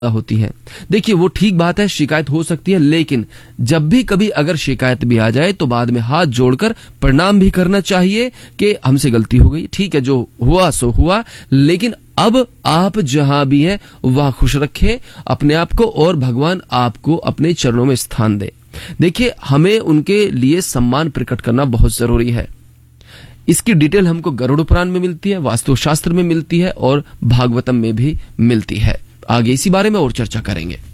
होती है। देखिए, वो ठीक बात है, शिकायत हो सकती है, लेकिन जब भी कभी अगर शिकायत भी आ जाए तो बाद में हाथ जोड़कर प्रणाम भी करना चाहिए कि हमसे गलती हो गई, ठीक है, जो हुआ सो हुआ, लेकिन अब आप जहां भी हैं वहां खुश रखें अपने आप को और भगवान आपको अपने चरणों में स्थान दे। देखिए, हमें उनके लिए सम्मान प्रकट करना बहुत जरूरी है। इसकी डिटेल हमको गरुड़ पुराण में मिलती है, वास्तुशास्त्र में मिलती है और भागवतम में भी मिलती है। आगे इसी बारे में और चर्चा करेंगे।